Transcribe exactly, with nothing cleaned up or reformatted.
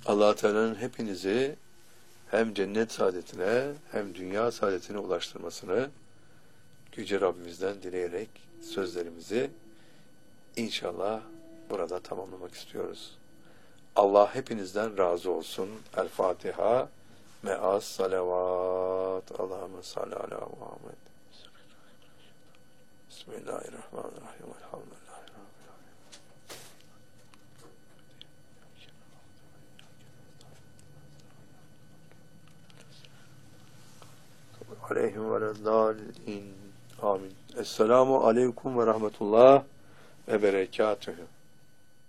Allah Teala'nın hepinizi hem cennet saadetine hem dünya saadetine ulaştırmasını Yüce Rabbimizden dileyerek sözlerimizi inşallah burada tamamlamak istiyoruz. Allah hepinizden razı olsun. El Fatiha. Me'as salavat. Allahümme salli ala Muhammed. Bismillahirrahmanirrahim. Elhamdülillah. Aleyhim ve reddâlin. Amin. Esselamu aleyküm ve rahmetullah ve berekatühü.